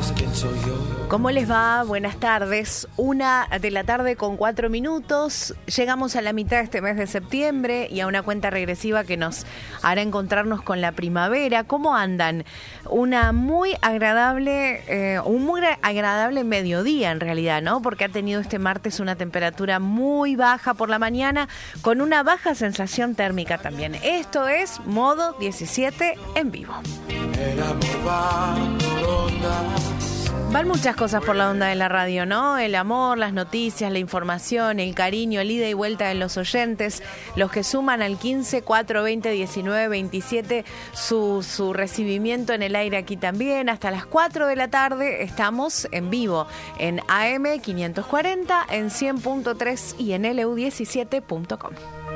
¿Cómo les va? Buenas tardes. 1:04 p.m. Llegamos a la mitad de este mes de septiembre y a una cuenta regresiva que nos hará encontrarnos con la primavera. ¿Cómo andan? Un muy agradable mediodía en realidad, ¿no? Porque ha tenido este martes una temperatura muy baja por la mañana con una baja sensación térmica también. Esto es Modo 17 en vivo. Van muchas cosas por la onda de la radio, ¿no? El amor, las noticias, la información, el cariño, el ida y vuelta de los oyentes, los que suman al 15 420 19 27 su recibimiento en el aire aquí también. Hasta las 4 de la tarde estamos en vivo en AM 540, en 100.3 y en LU17.com.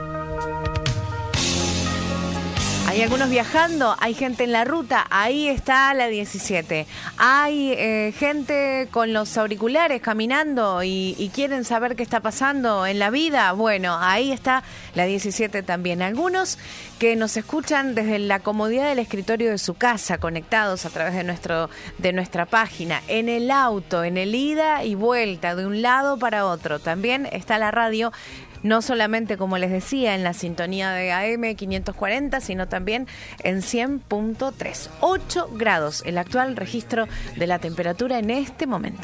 Hay algunos viajando, hay gente en la ruta, ahí está la 17. Hay gente con los auriculares caminando y quieren saber qué está pasando en la vida. Bueno, ahí está la 17 también. Algunos que nos escuchan desde la comodidad del escritorio de su casa, conectados a través de nuestra página, en el auto, en el ida y vuelta, de un lado para otro. También está la radio. No solamente, como les decía, en la sintonía de AM 540, sino también en 100.3. 8 grados, el actual registro de la temperatura en este momento.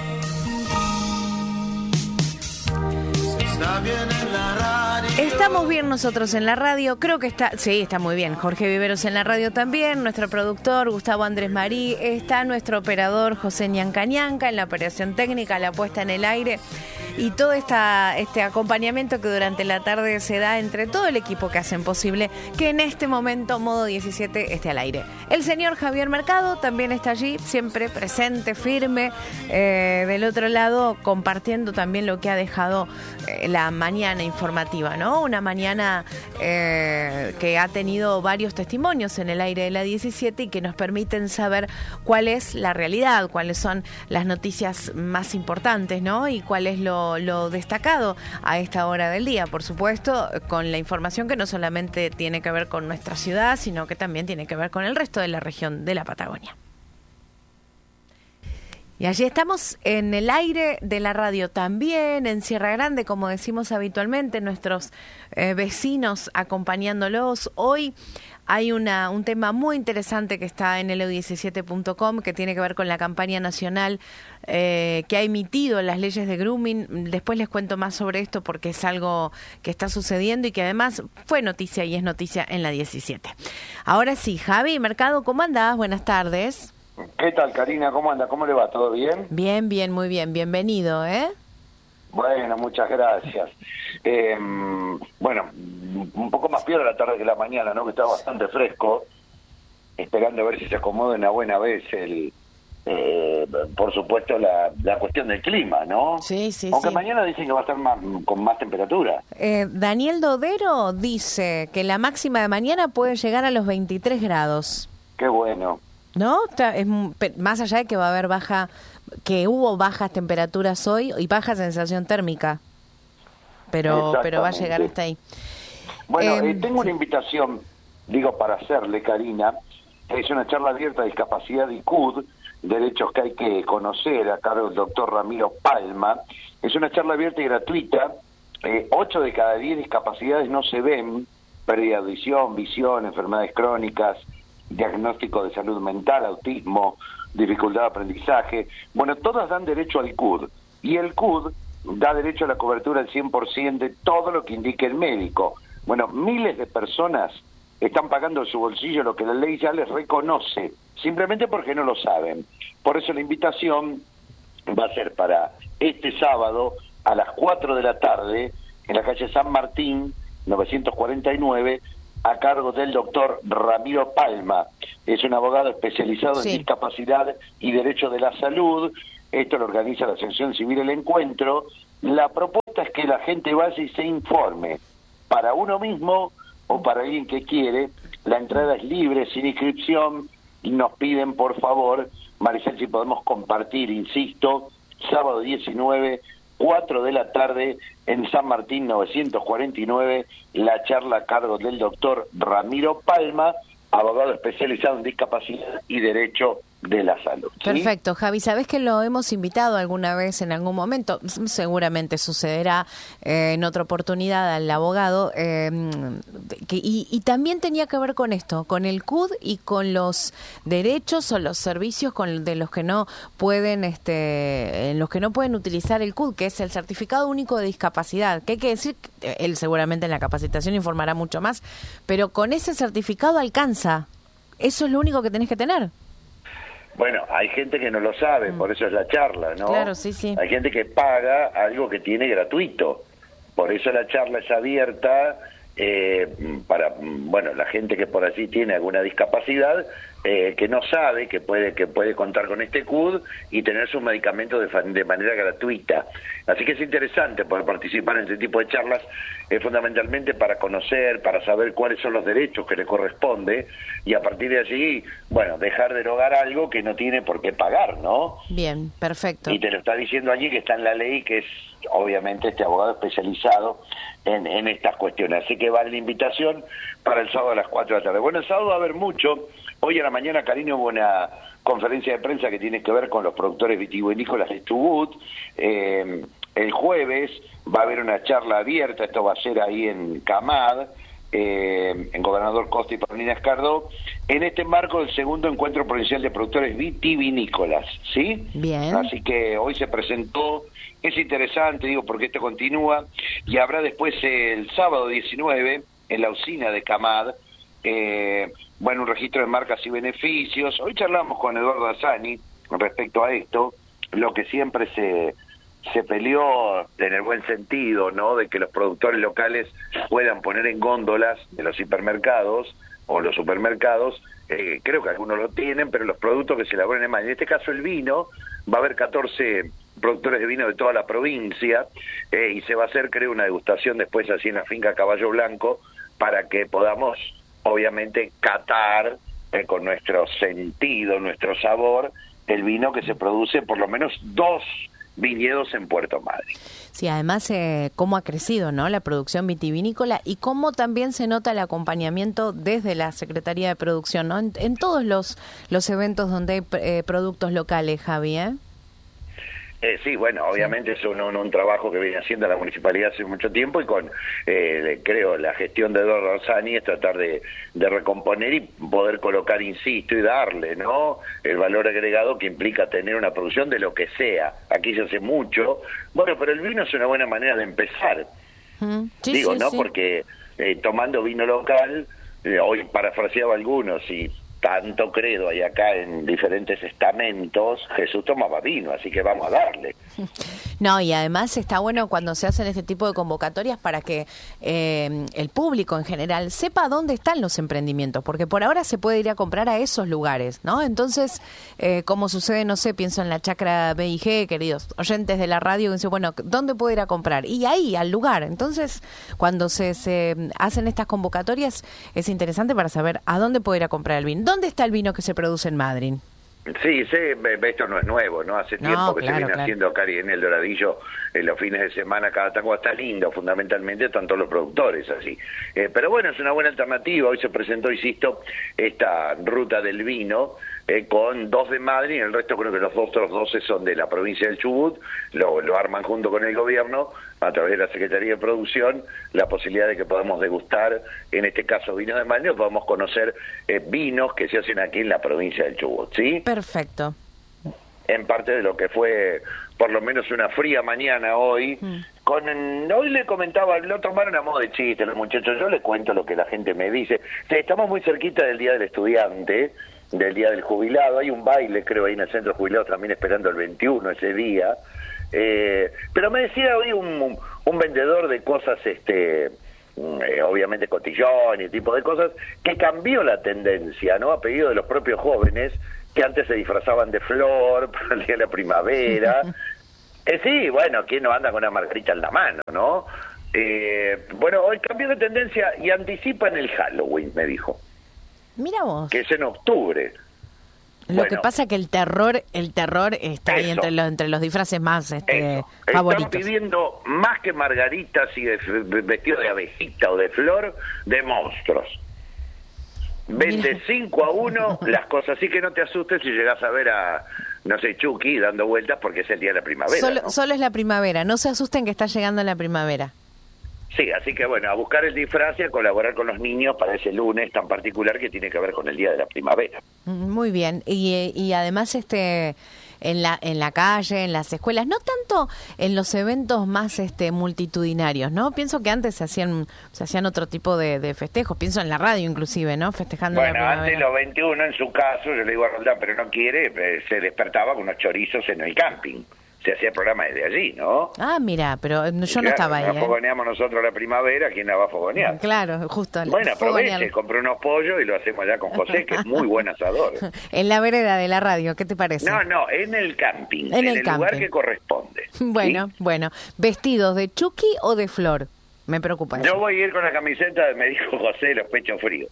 Estamos bien nosotros en la radio, creo que está muy bien. Jorge Viveros en la radio también, nuestro productor Gustavo Andrés Marí, está nuestro operador José Ñanca en la operación técnica, la puesta en el aire y todo este acompañamiento que durante la tarde se da entre todo el equipo que hacen posible que en este momento Modo 17 esté al aire. El señor Javier Mercado también está allí, siempre presente, firme, del otro lado, compartiendo también lo que ha dejado la mañana informativa, ¿no? Una mañana que ha tenido varios testimonios en el aire de la 17 y que nos permiten saber cuál es la realidad, cuáles son las noticias más importantes, ¿no? Y cuál es lo destacado a esta hora del día, por supuesto, con la información que no solamente tiene que ver con nuestra ciudad, sino que también tiene que ver con el resto de la región de la Patagonia. Y allí estamos en el aire de la radio también, en Sierra Grande, como decimos habitualmente, nuestros vecinos acompañándolos. Hoy hay un tema muy interesante que está en LU17.com que tiene que ver con la campaña nacional que ha emitido las leyes de grooming. Después les cuento más sobre esto porque es algo que está sucediendo y que además fue noticia y es noticia en la 17. Ahora sí, Javi Mercado, ¿cómo andás? Buenas tardes. ¿Qué tal, Karina? ¿Cómo anda? ¿Cómo le va? ¿Todo bien? Bien, muy bien. Bienvenido, ¿eh? Bueno, muchas gracias. Bueno, un poco más peor la tarde que la mañana, ¿no? Que está bastante fresco, esperando a ver si se acomoda una buena vez por supuesto, la cuestión del clima, ¿no? Sí. Aunque mañana dicen que va a estar con más temperatura. Daniel Dodero dice que la máxima de mañana puede llegar a los 23 grados. Qué bueno. ¿No? Más allá de que va a haber hubo bajas temperaturas hoy y baja sensación térmica, pero va a llegar hasta ahí. Bueno, tengo una invitación, para hacerle, Karina. Es una charla abierta de discapacidad y CUD, derechos que hay que conocer, a cargo del doctor Ramiro Palma. Es una charla abierta y gratuita. 8 de cada 10 discapacidades no se ven: pérdida de audición, visión, enfermedades crónicas, diagnóstico de salud mental, autismo, dificultad de aprendizaje. Bueno, todas dan derecho al CUD, y el CUD da derecho a la cobertura al 100% de todo lo que indique el médico. Bueno, miles de personas están pagando de su bolsillo lo que la ley ya les reconoce, simplemente porque no lo saben. Por eso la invitación va a ser para este sábado a las 4 de la tarde en la calle San Martín, 949, a cargo del doctor Ramiro Palma. Es un abogado especializado en discapacidad y derecho de la salud. Esto lo organiza la Asociación Civil El Encuentro. La propuesta es que la gente vaya y se informe, para uno mismo o para alguien que quiere. La entrada es libre, sin inscripción, y nos piden, por favor, Maricel, si podemos compartir, insisto, sábado 19, 4 de la tarde, en San Martín 949, la charla a cargo del doctor Ramiro Palma, abogado especializado en discapacidad y derecho de la salud. ¿Sí? Perfecto, Javi. ¿Sabés que lo hemos invitado alguna vez en algún momento? Seguramente sucederá en otra oportunidad al abogado. Y también tenía que ver con esto, con el CUD y con los derechos o los servicios de los que no pueden, en los que no pueden utilizar el CUD, que es el Certificado Único de Discapacidad. Que hay que decir, él seguramente en la capacitación informará mucho más, pero con ese certificado alcanza. Eso es lo único que tenés que tener. Bueno, hay gente que no lo sabe, por eso es la charla, ¿no? Claro, sí, sí. Hay gente que paga algo que tiene gratuito, por eso la charla es abierta para, bueno, la gente que por allí tiene alguna discapacidad, que no sabe que puede contar con este CUD y tener sus medicamentos de manera gratuita. Así que es interesante poder participar en este tipo de charlas, fundamentalmente para conocer, para saber cuáles son los derechos que le corresponde y a partir de allí, bueno, dejar derogar algo que no tiene por qué pagar, ¿no? Bien, perfecto. Y te lo está diciendo allí que está en la ley, que es obviamente este abogado especializado en estas cuestiones. Así que vale la invitación para el sábado a las 4 de la tarde. Bueno, el sábado va a haber mucho. Hoy a la mañana, Karina, hubo una conferencia de prensa que tiene que ver con los productores vitivinícolas de Chubut. El jueves va a haber una charla abierta, esto va a ser ahí en Camad, en Gobernador Costa y Paulina Escardó, en este marco del segundo encuentro provincial de productores vitivinícolas, ¿sí? Bien. Así que hoy se presentó, es interesante, digo, porque esto continúa, y habrá después el sábado 19, en la usina de Camad, bueno, un registro de marcas y beneficios. Hoy charlamos con Eduardo Azzani respecto a esto, lo que siempre se peleó en el buen sentido, ¿no?, de que los productores locales puedan poner en góndolas de los hipermercados o los supermercados, creo que algunos lo tienen, pero los productos que se elaboran en mayo, en este caso el vino, va a haber 14 productores de vino de toda la provincia, y se va a hacer, creo, una degustación después así en la finca Caballo Blanco, para que podamos, obviamente, catar con nuestro sentido, nuestro sabor, el vino que se produce por lo menos 2 viñedos en Puerto Madryn. Sí, además cómo ha crecido, ¿no?, la producción vitivinícola y cómo también se nota el acompañamiento desde la Secretaría de Producción, ¿no?, en todos los eventos donde hay productos locales, Javi, ¿eh? Sí, bueno, obviamente es un trabajo que viene haciendo la municipalidad hace mucho tiempo y con, creo, la gestión de Eduardo Azzani es tratar de recomponer y poder colocar, insisto, y darle, ¿no?, el valor agregado que implica tener una producción de lo que sea. Aquí se hace mucho, bueno, pero el vino es una buena manera de empezar. Sí, digo, sí, ¿no? sí. Porque tomando vino local, hoy parafraseaba algunos y tanto credo hay acá en diferentes estamentos, Jesús tomaba vino, así que vamos a darle. No, y además está bueno cuando se hacen este tipo de convocatorias para que el público en general sepa dónde están los emprendimientos, porque por ahora se puede ir a comprar a esos lugares, ¿no? Entonces, como sucede, no sé, pienso en la Chacra BIG, queridos oyentes de la radio, que dicen, bueno, ¿dónde puedo ir a comprar? Y ahí, al lugar. Entonces, cuando se hacen estas convocatorias, es interesante para saber a dónde puedo ir a comprar el vino. ¿Dónde está el vino que se produce en Madryn? Sí, esto no es nuevo, ¿no? Hace tiempo que se viene haciendo acá en el Doradillo, en los fines de semana, cada tango está lindo, fundamentalmente están todos los productores así. Pero bueno, es una buena alternativa. Hoy se presentó, insisto, esta ruta del vino, con 2 de Madrid, y el resto creo que los otros 12 son de la provincia del Chubut, lo arman junto con el gobierno, a través de la Secretaría de Producción, la posibilidad de que podamos degustar, en este caso vinos de Madrid, o podamos conocer vinos que se hacen aquí en la provincia del Chubut, ¿sí? Perfecto. En parte de lo que fue, por lo menos, una fría mañana hoy, hoy le comentaba, lo tomaron a modo de chiste los muchachos, yo les cuento lo que la gente me dice. Sí, estamos muy cerquita del Día del Estudiante, del Día del Jubilado, hay un baile, creo, ahí en el Centro Jubilado, también esperando el 21 ese día, pero me decía hoy un vendedor de cosas, obviamente cotillón y tipo de cosas, que cambió la tendencia, ¿no?, a pedido de los propios jóvenes, que antes se disfrazaban de flor para el día de la primavera. Sí, bueno, ¿quién no anda con una margarita en la mano, no? Bueno, hoy cambió de tendencia y anticipan el Halloween, me dijo. Mira vos. Que es en octubre. Lo que pasa que el terror está ahí entre los disfraces más favoritos. Están pidiendo más que margaritas y vestido de abejita o de flor, de monstruos. Vende 5-1 las cosas, así que no te asustes si llegas a ver a, no sé, Chucky dando vueltas porque es el día de la primavera. Solo es la primavera, no se asusten que está llegando la primavera. Sí, así que bueno, a buscar el disfraz y a colaborar con los niños para ese lunes tan particular que tiene que ver con el día de la primavera. Muy bien, y además en la calle, en las escuelas, no tanto en los eventos más multitudinarios, ¿no? Pienso que antes se hacían otro tipo de festejos, pienso en la radio inclusive, ¿no? Festejando la primavera. Antes los 21, en su caso, yo le digo a Roldán, pero no quiere, se despertaba con unos chorizos en el camping. Se hacía el programa desde allí, ¿no? Ah, mira, pero yo no estaba ahí. Nos fogoneamos nosotros la primavera, ¿quién la va a fogonear? Claro, justo. Bueno, aproveche, compré unos pollos y lo hacemos allá con José, que es muy buen asador. En la vereda de la radio, ¿qué te parece? No, en el camping, en el lugar que corresponde. Bueno, ¿sí? Bueno. ¿Vestidos de Chucky o de Flor? Me preocupa eso. Yo voy a ir con la camiseta, me dijo José, los pechos fríos.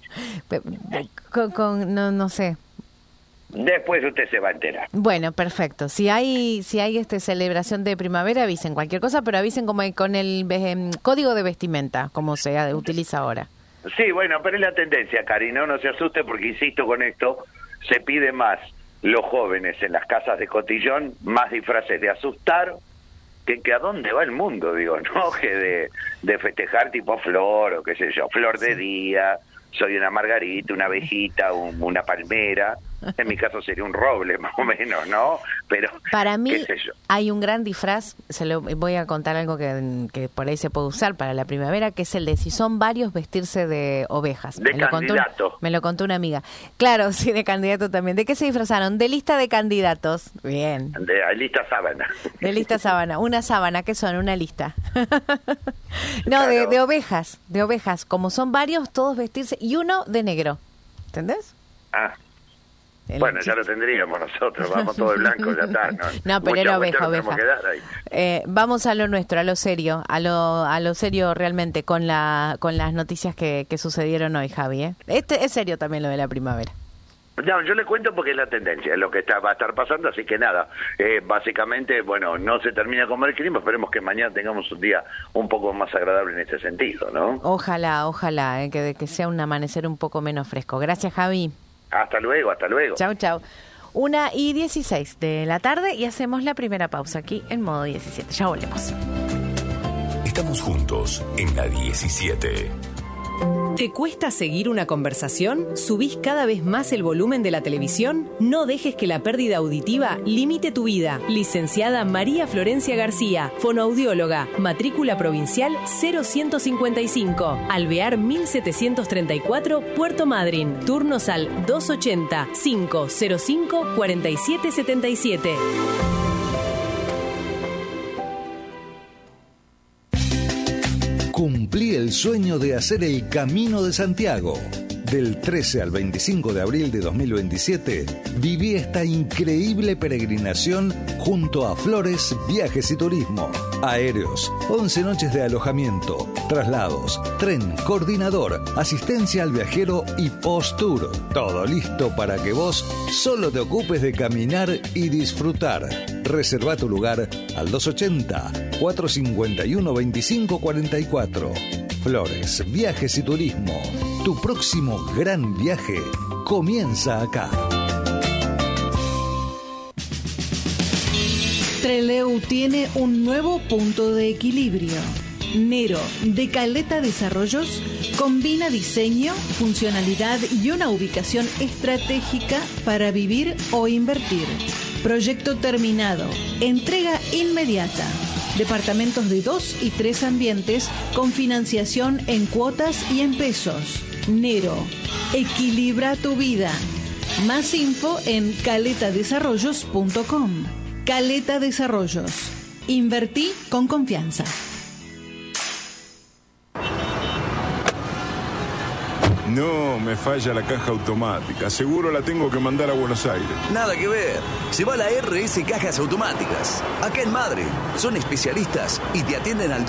No sé. Después usted se va a enterar. Bueno, perfecto. Si hay celebración de primavera, avisen cualquier cosa, pero avisen como con el código de vestimenta, como se utiliza ahora. Sí, bueno, pero es la tendencia, Cari, no se asuste porque, insisto con esto, se pide más los jóvenes en las casas de cotillón, más disfraces de asustar, que a dónde va el mundo, digo, ¿no? Que de festejar tipo Flor o qué sé yo, Flor de día, soy una margarita, una abejita, una palmera. En mi caso sería un roble, más o menos, ¿no? Pero para mí qué sé yo. Hay un gran disfraz, voy a contar algo que por ahí se puede usar para la primavera, que es el de si son varios vestirse de ovejas. De candidato. Me lo contó una amiga. Claro, sí, de candidato también. ¿De qué se disfrazaron? De lista de candidatos. Bien. De lista sábana. De lista sábana. Una sábana, ¿qué son? Una lista. No, claro. de ovejas. De ovejas. Como son varios, todos vestirse. Y uno de negro. ¿Entendés? Ah. Bueno, ya lo tendríamos nosotros, vamos todo de blanco, ya está. No, pero era oveja. Vamos a lo nuestro, a lo serio, a lo serio realmente con las noticias que sucedieron hoy, Javi. Es serio también lo de la primavera. No, yo le cuento porque es la tendencia, es lo que va a estar pasando, así que nada, básicamente, bueno, no se termina con el clima, esperemos que mañana tengamos un día un poco más agradable en este sentido, ¿no? Ojalá, que sea un amanecer un poco menos fresco. Gracias, Javi. Hasta luego. Chau. 1:16 de la tarde y hacemos la primera pausa aquí en modo 17. Ya volvemos. Estamos juntos en la 17. ¿Te cuesta seguir una conversación? ¿Subís cada vez más el volumen de la televisión? No dejes que la pérdida auditiva limite tu vida. Licenciada María Florencia García, fonoaudióloga, matrícula provincial 0155, Alvear 1734, Puerto Madryn. Turnos al 280-505-4777. Cumplí el sueño de hacer el Camino de Santiago. Del 13 al 25 de abril de 2027, viví esta increíble peregrinación junto a Flores Viajes y Turismo. Aéreos, 11 noches de alojamiento, traslados, tren, coordinador, asistencia al viajero y post-tour. Todo listo para que vos solo te ocupes de caminar y disfrutar. Reserva tu lugar al 280-451-2544. Flores, Viajes y Turismo. Tu próximo gran viaje comienza acá. Trelew tiene un nuevo punto de equilibrio. Nero, de Caleta Desarrollos, combina diseño, funcionalidad y una ubicación estratégica para vivir o invertir. Proyecto terminado. Entrega inmediata. Departamentos de 2 y 3 ambientes con financiación en cuotas y en pesos. Nero, equilibra tu vida. Más info en caletadesarrollos.com. Caleta Desarrollos. Invertí con confianza. No, me falla la caja automática. Seguro la tengo que mandar a Buenos Aires. Nada que ver. Se va a la RS Cajas Automáticas. Acá en Madre. Son especialistas y te atienden al